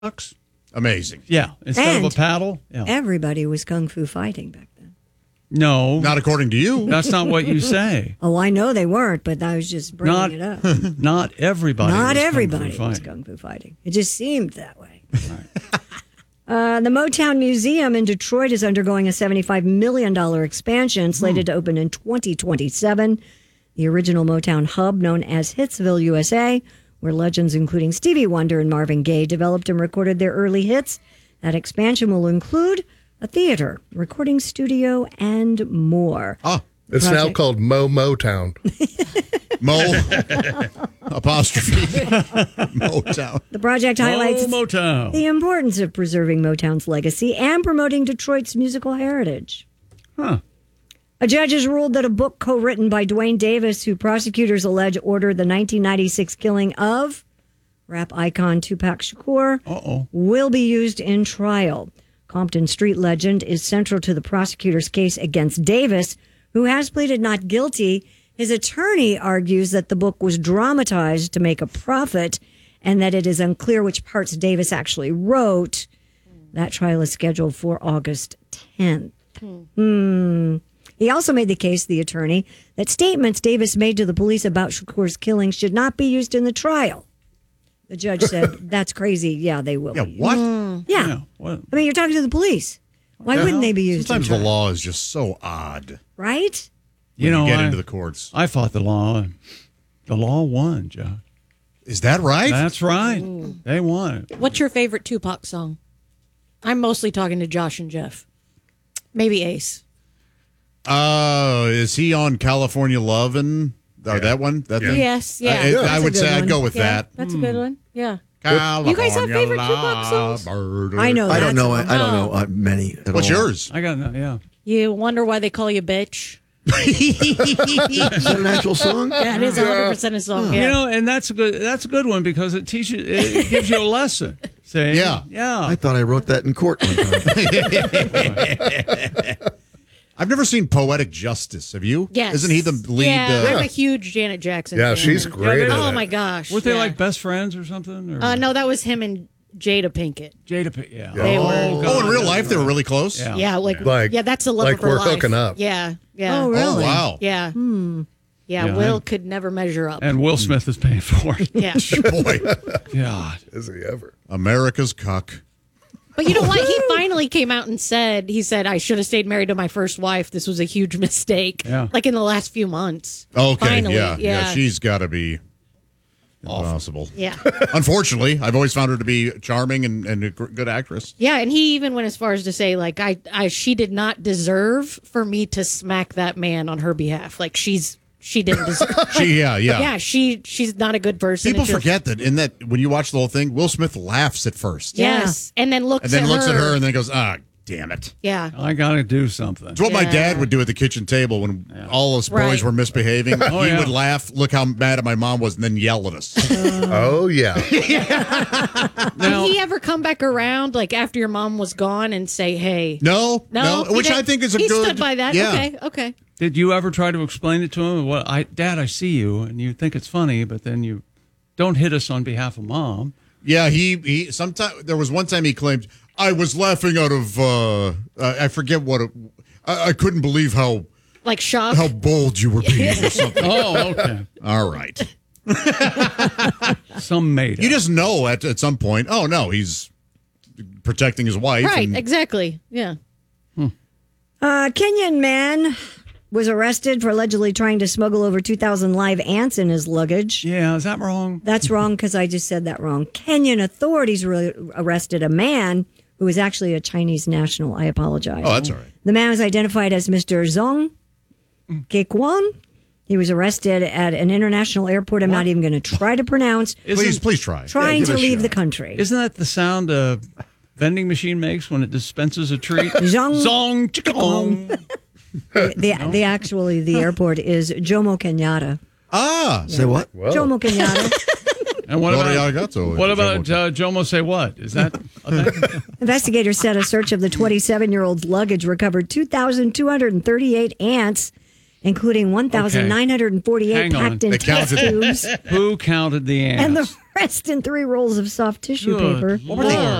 bucks. Amazing. Yeah, instead of And a paddle. Yeah. Everybody was kung fu fighting back then. No, Not according to you. that's not what you say. Oh, I know they weren't, but I was just bringing it up. Not everybody. Not was everybody kung fu was fighting. kung fu fighting. It just seemed that way. The Motown Museum in Detroit is undergoing a $75 million expansion slated to open in 2027. The original Motown hub, known as Hitsville, USA, where legends including Stevie Wonder and Marvin Gaye developed and recorded their early hits. That expansion will include a theater, recording studio, and more. It's now called Motown. Mo apostrophe Motown. The project highlights Motown. the importance of preserving Motown's legacy and promoting Detroit's musical heritage. Huh. A judge has ruled that a book co-written by Dwayne Davis, who prosecutors allege ordered the 1996 killing of rap icon Tupac Shakur, will be used in trial. Compton Street legend is central to the prosecutor's case against Davis, who has pleaded not guilty. His attorney argues that the book was dramatized to make a profit and that it is unclear which parts Davis actually wrote. That trial is scheduled for August 10th. He also made the case, the attorney, that statements Davis made to the police about Shakur's killing should not be used in the trial. The judge said, that's crazy. Yeah, they will. Yeah, be what? used. Yeah. What? I mean, you're talking to the police. Why wouldn't they be used Sometimes in the trial? law is just so odd. Right? You know, Get into the courts. I fought the law. The law won, Joe. Is that right? That's right. They won. What's your favorite Tupac song? I'm mostly talking to Josh and Jeff. Maybe Ace. Is he on California Lovin'? Or that one? That thing? Yes, yeah. I That's a would good say I'd one. go with Yeah, that. that's a good one. Yeah. California You guys have favorite Tupac songs? Lover. I know I don't know. that's I don't know many. At What's all. yours? I got no, yeah. You wonder why they call you bitch? Is that an actual song? Yeah, it is 100% a song. Yeah. You know, and that's a good one because it gives you a lesson. See? Yeah. I thought I wrote that in court one time. I've never seen Poetic Justice. Have you? Yes. Isn't he the lead? Yeah, I'm a huge Janet Jackson Yeah, fan. she's great. Yeah, at Oh, it. my gosh. Weren't they yeah. like best friends or something? Or? No, that was him and Jada Pinkett. Yeah. They were. Oh, in real life, they were really close? Yeah. Yeah, Like- yeah, that's a love like of her we're life. hooking up. Yeah, yeah. Oh, really? Oh, wow. Yeah. Yeah, Yeah, Will and- could never measure up. And Will Smith is paying for it. Yeah. Boy, God. Is he ever? America's cuck. But you know what? He finally came out and said, I should have stayed married to my first wife. This was a huge mistake. Yeah. Like in the last few months. Okay, Finally, yeah. She's got to be impossible. Yeah. Unfortunately, I've always found her to be charming and a good actress. Yeah, and he even went as far as to say, like, she did not deserve for me to smack that man on her behalf. Like, she didn't deserve. Yeah. She's not a good person. People and she'll- forget that when you watch the whole thing, Will Smith laughs at first. Yes, and then looks And then at looks her. at her and then goes, damn it. Yeah. I got to do something. It's what my Yeah. dad would do at the kitchen table when all us boys Right. were misbehaving. Oh, he yeah. would laugh, look how mad at my mom was, and then yell at us. Oh, yeah. Now, Did he ever come back around, like, after your mom was gone and say, hey? No, he which I didn't? think is a he good. stood by that? Yeah. Okay. did you ever try to explain it to him? Well, Dad, I see you, and you think it's funny, but then you don't hit us on behalf of Mom. Yeah, he sometimes there was one time he claimed I was laughing out of I forget what I couldn't believe how Shock? bold you were being or something. Oh, okay. All right. Some made it. You just know at some point, oh no, he's protecting his wife. Right, and- exactly. Yeah. A Kenyan man was arrested for allegedly trying to smuggle over 2,000 live ants in his luggage. Yeah, is that wrong? That's wrong because I just said that wrong. Kenyan authorities arrested a man who was actually a Chinese national. I apologize. Oh, that's all right. The man was identified as Mr. Zhong Kekwan. He was arrested at an international airport. I'm not even going to try to pronounce. Please try. Trying give to it a leave shot. the country. Isn't that the sound a vending machine makes when it dispenses a treat? Zhong. Zong, chicka-gong. The airport is Jomo Kenyatta. Say what? Whoa. Jomo Kenyatta. And what about Arigato. Jomo say what? Is that a thing? Investigators said a search of the 27-year-old's luggage recovered 2,238 ants including 1,948 Hang on. packed in They test counted tubes Who counted the ants? and the rest in 3 rolls of soft tissue Good paper. Lord.